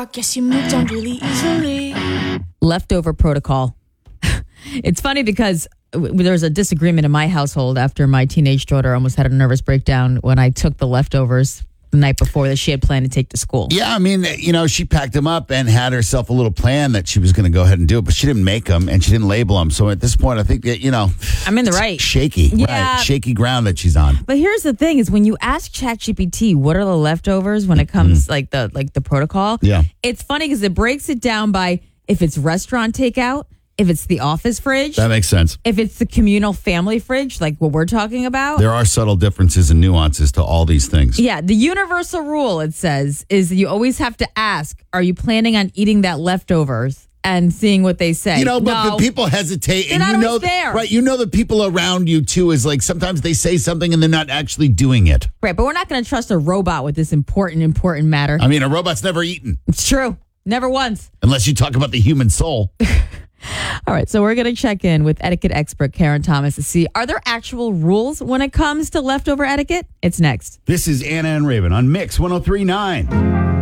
spark. Guess you moved on really easily. Leftover protocol. It's funny because there was a disagreement in my household after my teenage daughter almost had a nervous breakdown when I took the leftovers the night before that she had planned to take to school. Yeah, I mean, she packed them up and had herself a little plan that she was going to go ahead and do it, but she didn't make them and she didn't label them. So at this point, I think that, I'm in the right. Shaky. Yeah. Right. Shaky ground that she's on. But here's the thing is when you ask ChatGPT, what are the leftovers when it comes like the protocol? Yeah. It's funny because it breaks it down by if it's restaurant takeout, if it's the office fridge, That makes sense. if it's the communal family fridge, like what we're talking about. There are subtle differences and nuances to all these things. Yeah, the universal rule, it says, is you always have to ask, are you planning on eating that leftovers and seeing what they say? But No. the people hesitate. They're And not always there. Right, the people around you, too, is like sometimes they say something and they're not actually doing it. Right, but we're not going to trust a robot with this important matter. I mean, a robot's never eaten It's true. Never once. unless you talk about the human soul. All right, so we're going to check in with etiquette expert Karen Thomas to see, are there actual rules when it comes to leftover etiquette? It's next. This is Anna and Raven on Mix 103.9.